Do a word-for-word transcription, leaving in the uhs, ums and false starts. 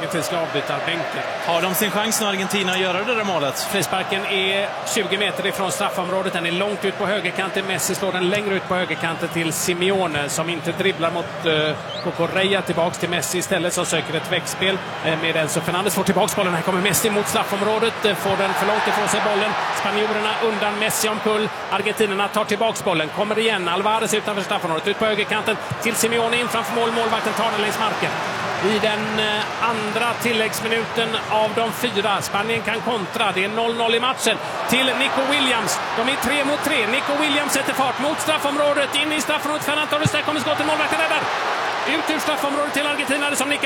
argentinska avbytarbänken. Har de sin chans när Argentina att göra det där målet? Frisparken är tjugo meter ifrån straffområdet. Den är långt ut på högerkanten. Messi slår den längre ut på högerkanten till Simeone som inte dribblar mot uh, Cucurella. Tillbaks till Messi istället som söker ett växtspel uh, med Enzo Fernandez. Får tillbaks bollen. Här kommer Messi mot straffområdet. Uh, får den för långt ifrån sig bollen. Spanjorerna undan Messi omkull. Argentinerna tar tillbaks bollen. Kommer igen. Alvarez utanför straffområdet. Ut på högerkanten till Simeone in framför mål. Målvakten tar den längs marken. I den uh, andra tilläggsminuten av de fyra. Spanien kan kontra. Det är noll noll i matchen. Till Nico Williams. De är tre mot tre. Nico Williams sätter fart mot straffområdet. In i straffområdet. Ferran Torres. Där kommer skottet. Målvakten räddar. Ut ur straffområdet till Argentina som nickar.